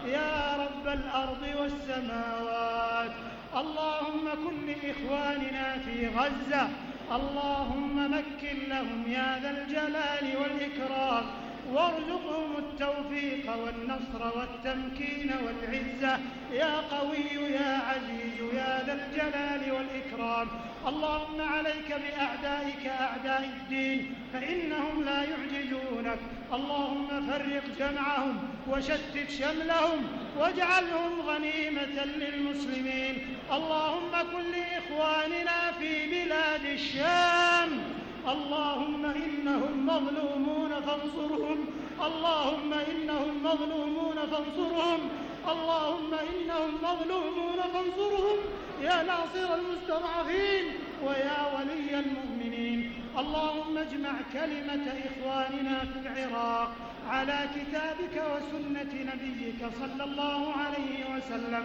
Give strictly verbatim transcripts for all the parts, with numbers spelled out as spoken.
يا رب الأرض والسماوات. اللهم كن لإخواننا في غزة، اللهم مكن لهم يا ذا الجلال والإكرام، وارزقهم التوفيق والنصر والتمكين والعزة يا قوي يا عزيز يا ذا الجلال والإكرام. اللهم عليك بأعدائك أعداء الدين فإنهم لا يعجزونك. اللهم فرق جمعهم وشتت شملهم واجعلهم غنيمة للمسلمين. اللهم كن لإخواننا في بلاد الشام، اللهم إنهم مظلومون فانصرهم، اللهم إنهم مظلومون فانصرهم، اللهم إنهم مظلومون فانصرهم يا ناصر المستضعفين ويا ولي المؤمنين. اللهم اجمع كلمة إخواننا في العراق على كتابك وسنة نبيك صلى الله عليه وسلم.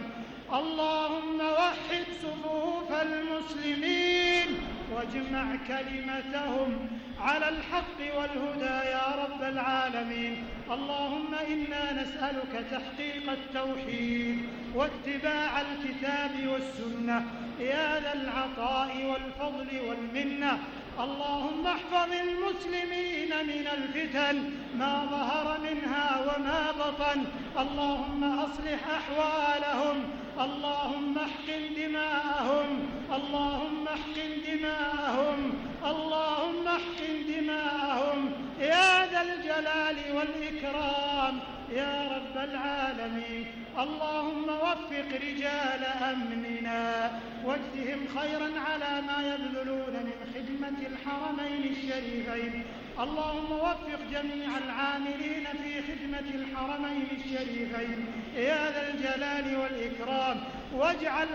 اللهم وحد صفوف المسلمين واجمع كلمتهم على الحق والهدى يا رب العالمين. اللهم إنا نسألك تحقيق التوحيد واتباع الكتاب والسنة يا ذا العطاء والفضل والمنة. اللهم احفظ المسلمين من الفتن ما ظهر منها وما بطن. اللهم أصلح أحوالهم، اللهم احقن دماءهم، اللهم احقن دماءهم، اللهم احقن دماءهم يا ذا الجلال والإكرام يا رب العالمين. اللهم وفق رجال أمننا واجزهم خيرا على ما يبذلون من خدمة الحرمين الشريفين. اللهم وفق جميع العاملين في خدمة الحرمين الشريفين يا ذا الجلال والإكرام، واجعل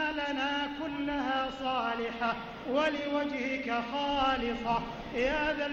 أعمالنا كلها صالحة ولوجهك خالصة يا ذا